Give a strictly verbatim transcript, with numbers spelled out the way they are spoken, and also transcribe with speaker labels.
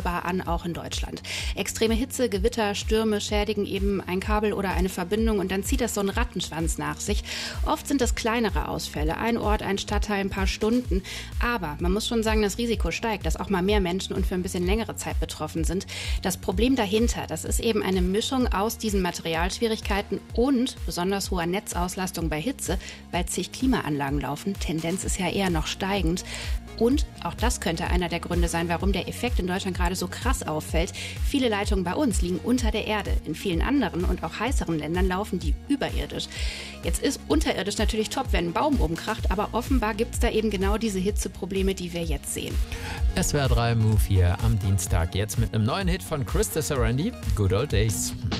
Speaker 1: spürbar an, auch in Deutschland. Extreme Hitze, Gewitter, Stürme schädigen eben ein Kabel oder eine Verbindung und dann zieht das so einen Rattenschwanz nach sich. Oft sind das kleinere Ausfälle, ein Ort, ein Stadtteil, ein paar Stunden. Aber man muss schon sagen, das Risiko steigt, dass auch mal mehr Menschen und für ein bisschen längere Zeit betroffen sind. Das Problem dahinter, das ist eben eine Mischung aus diesen Materialschwierigkeiten und besonders hoher Netzauslastung bei Hitze, weil zig Klimaanlagen laufen. Tendenz ist ja eher noch steigend. Und auch das könnte einer der Gründe sein, warum der Effekt in Deutschland gerade so krass auffällt. Viele Leitungen bei uns liegen unter der Erde. In vielen anderen und auch heißeren Ländern laufen die überirdisch. Jetzt ist unterirdisch natürlich top, wenn ein Baum umkracht, aber offenbar gibt es da eben genau diese Hitzeprobleme, die wir jetzt sehen.
Speaker 2: S W R drei Move hier am Dienstag, jetzt mit einem neuen Hit von Krista Sarandy, Good Old Days.